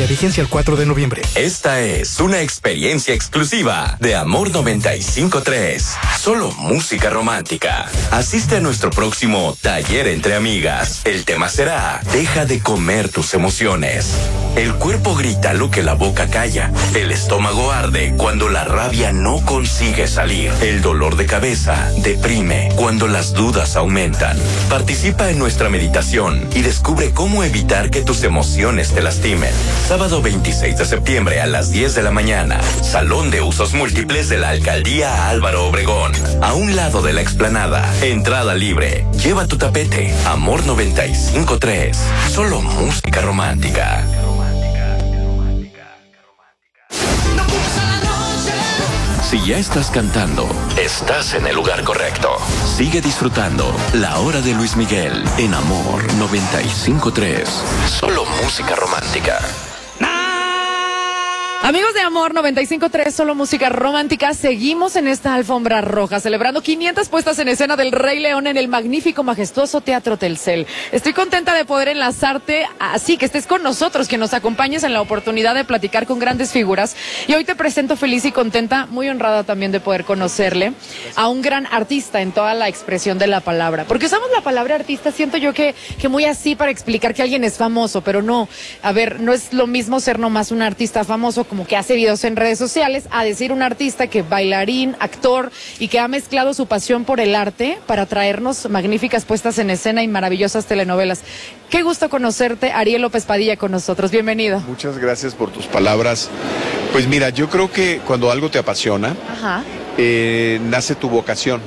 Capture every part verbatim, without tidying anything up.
Vigencia el cuatro de noviembre. Esta es una experiencia exclusiva de Amor noventa y cinco tres. Solo música romántica. Asiste a nuestro próximo taller entre amigas. El tema será: deja de comer tus emociones. El cuerpo grita lo que la boca calla. El estómago arde cuando la rabia no consigue salir. El dolor de cabeza deprime cuando las dudas aumentan. Participa en nuestra meditación y descubre cómo evitar que tus emociones te lastimen. Sábado veintiséis de septiembre a las diez de la mañana. Salón de Usos Múltiples de la Alcaldía Álvaro Obregón. A un lado de la explanada. Entrada libre. Lleva tu tapete. Amor noventa y cinco tres. Solo música romántica. Si ya estás cantando, estás en el lugar correcto. Sigue disfrutando La Hora de Luis Miguel en Amor noventa y cinco tres. Solo música romántica. Amigos de Amor noventa y cinco tres, solo música romántica, seguimos en esta alfombra roja, celebrando quinientas puestas en escena del Rey León en el magnífico, majestuoso Teatro Telcel. Estoy contenta de poder enlazarte, así que estés con nosotros, que nos acompañes en la oportunidad de platicar con grandes figuras. Y hoy te presento feliz y contenta, muy honrada también de poder conocerle a un gran artista en toda la expresión de la palabra. Porque usamos la palabra artista, siento yo que, que muy así para explicar que alguien es famoso, pero no. A ver, no es lo mismo ser nomás un artista famoso como que hace videos en redes sociales, a decir un artista que bailarín, actor y que ha mezclado su pasión por el arte para traernos magníficas puestas en escena y maravillosas telenovelas. Qué gusto conocerte, Ariel López Padilla, con nosotros. Bienvenido. Muchas gracias por tus palabras. Pues mira, yo creo que cuando algo te apasiona, Ajá. Eh, nace tu vocación.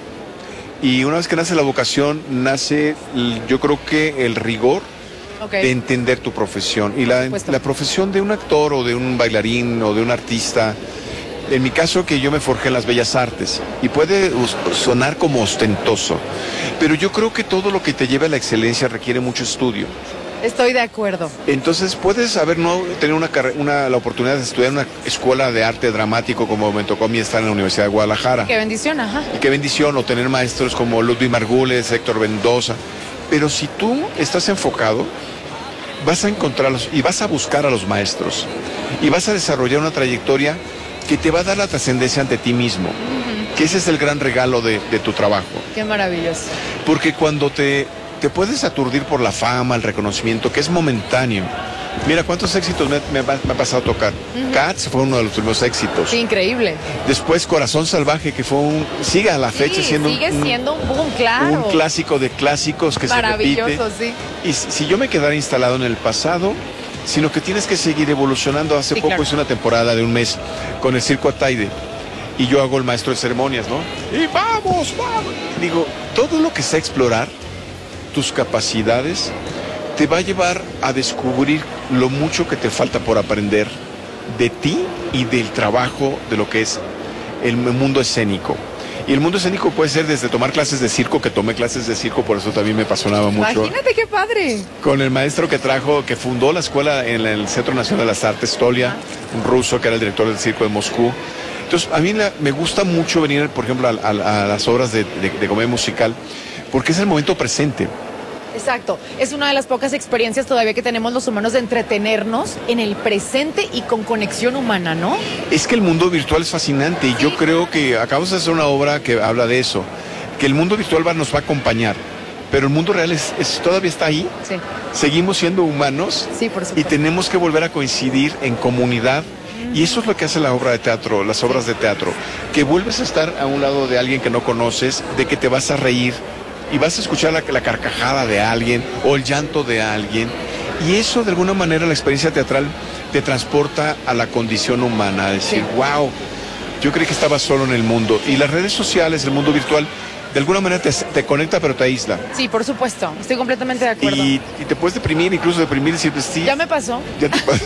Y una vez que nace la vocación, nace, yo creo que el rigor Okay. de entender tu profesión. Y la, la profesión de un actor o de un bailarín o de un artista, en mi caso que yo me forjé en las bellas artes, y puede sonar como ostentoso, pero yo creo que todo lo que te lleva a la excelencia requiere mucho estudio. Estoy de acuerdo. Entonces puedes haber no tener una, una la oportunidad de estudiar en una escuela de arte dramático como me tocó a mí estar en la Universidad de Guadalajara. Qué bendición, ajá. Y qué bendición, o tener maestros como Ludwig Margules, Héctor Mendoza. Pero si tú estás enfocado, vas a encontrarlos y vas a buscar a los maestros y vas a desarrollar una trayectoria que te va a dar la trascendencia ante ti mismo, uh-huh. que ese es el gran regalo de, de tu trabajo. Qué maravilloso. Porque cuando te, te puedes aturdir por la fama, el reconocimiento, que es momentáneo. Mira cuántos éxitos me, me, me ha pasado a tocar. Uh-huh. Cats fue uno de los primeros éxitos. Sí, increíble. Después Corazón Salvaje, que fue un, sigue a la fecha sí, siendo sigue un, siendo un boom, claro. Un clásico de clásicos que se repite. Maravilloso, sí. Y si, si yo me quedara instalado en el pasado, sino que tienes que seguir evolucionando. Hace sí, poco claro. hice una temporada de un mes con el Circo Ataide y yo hago el maestro de ceremonias, ¿no? Y vamos, vamos. Digo, todo lo que sea explorar tus capacidades te va a llevar a descubrir lo mucho que te falta por aprender de ti y del trabajo de lo que es el mundo escénico. Y el mundo escénico puede ser desde tomar clases de circo, que tomé clases de circo, por eso también me apasionaba mucho. Imagínate qué padre. Con el maestro que trajo, que fundó la escuela en el Centro Nacional de las Artes, Stolia, un ruso que era el director del circo de Moscú. Entonces, a mí la, me gusta mucho venir, por ejemplo, a, a, a las obras de, de, de comedia musical, porque es el momento presente. Exacto, es una de las pocas experiencias todavía que tenemos los humanos de entretenernos en el presente y con conexión humana, ¿no? Es que el mundo virtual es fascinante y sí. yo creo que acabamos de hacer una obra que habla de eso, que el mundo virtual va, nos va a acompañar, pero el mundo real es, es, todavía está ahí, sí. seguimos siendo humanos sí, por supuesto. Y tenemos que volver a coincidir en comunidad. Y eso es lo que hace la obra de teatro, las obras de teatro, que vuelves a estar a un lado de alguien que no conoces, de que te vas a reír, y vas a escuchar la, la carcajada de alguien o el llanto de alguien, y eso de alguna manera la experiencia teatral te transporta a la condición humana, a decir, sí. wow, yo creí que estaba solo en el mundo. Y las redes sociales, el mundo virtual, de alguna manera te, te conecta pero te aísla. Sí, por supuesto, estoy completamente de acuerdo. Y, y te puedes deprimir, incluso deprimir y decir, pues sí. Ya me pasó. Ya te pasó.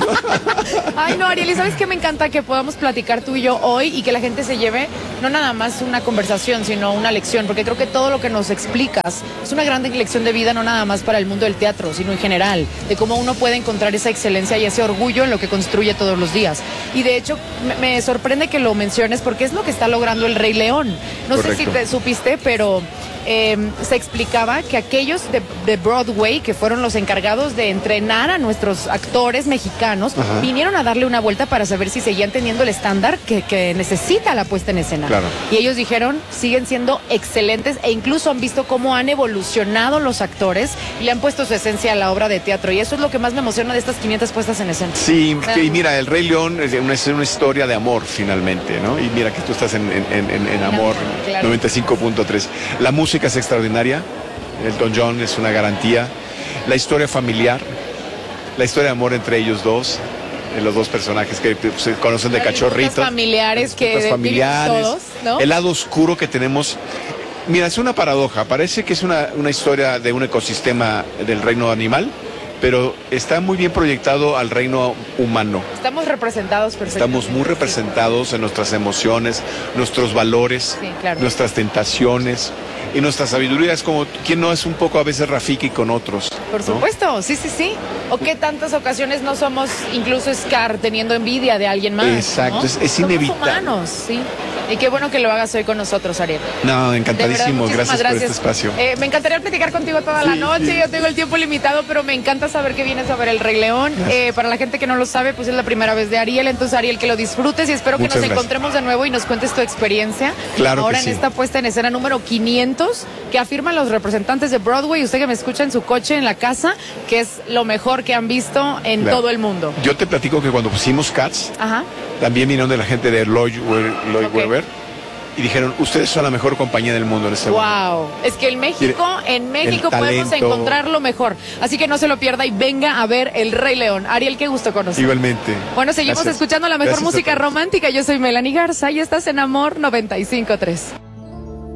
Ay, no, Ariel, ¿y sabes qué me encanta? Que podamos platicar tú y yo hoy y que la gente se lleve no nada más una conversación, sino una lección, porque creo que todo lo que nos explicas es una gran lección de vida, no nada más para el mundo del teatro, sino en general, de cómo uno puede encontrar esa excelencia y ese orgullo en lo que construye todos los días. Y de hecho, me, me sorprende que lo menciones porque es lo que está logrando el Rey León. No Correcto. sé si te supiste, pero eh, se explicaba que aquellos de, de Broadway, que fueron los encargados de entrenar a nuestros actores mexicanos, Ajá. vinieron a darle una vuelta para saber si seguían teniendo el estándar que, que necesita la puesta en escena. Claro. Y ellos dijeron, siguen siendo excelentes e incluso han visto cómo han evolucionado los actores y le han puesto su esencia a la obra de teatro. Y eso es lo que más me emociona de estas quinientas puestas en escena. Sí, que, y mira, El Rey León es una, es una historia de amor finalmente, ¿no? Y mira que tú estás en, en, en, en Amor, claro. noventa y cinco punto tres. La música es extraordinaria, Elton John es una garantía. La historia familiar, la historia de amor entre ellos dos, los dos personajes que se conocen de cachorritos. familiares que familiares, todos, ¿no? El lado oscuro que tenemos. Mira, es una paradoja. Parece que es una, una historia de un ecosistema del reino animal, pero está muy bien proyectado al reino humano. Estamos representados perfectamente. Estamos muy representados en nuestras emociones, nuestros valores, sí, claro. nuestras tentaciones. Y nuestra sabiduría es como, ¿quién no es un poco a veces rafiki con otros? Por supuesto, ¿no? sí, sí, sí. O que tantas ocasiones no somos incluso Scar teniendo envidia de alguien más. Exacto, ¿no? es, es inevitable. Somos humanos, sí. Y qué bueno que lo hagas hoy con nosotros, Ariel. No, encantadísimo, verdad, gracias, gracias por este espacio. Eh, me encantaría platicar contigo toda sí, la noche, sí. yo tengo el tiempo limitado, pero me encanta saber que vienes a ver El Rey León. Eh, para la gente que no lo sabe, pues es la primera vez de Ariel, entonces Ariel, que lo disfrutes y espero Muchas que nos gracias. encontremos de nuevo y nos cuentes tu experiencia. Claro Ahora que sí. en esta puesta en escena número quinientos, que afirman los representantes de Broadway, usted que me escucha en su coche, en la casa, que es lo mejor que han visto en claro. todo el mundo. Yo te platico que cuando pusimos Cats, Ajá. también vinieron de la gente de Lloyd, Lloyd okay. Webber y dijeron, ustedes son la mejor compañía del mundo en este wow. momento. Wow, es que en México, en México podemos talento, encontrar lo mejor. Así que no se lo pierda y venga a ver El Rey León. Ariel, qué gusto conocer. Igualmente. Bueno, seguimos Gracias. escuchando la mejor Gracias música romántica. Yo soy Melanie Garza y estás en Amor noventa y cinco punto tres.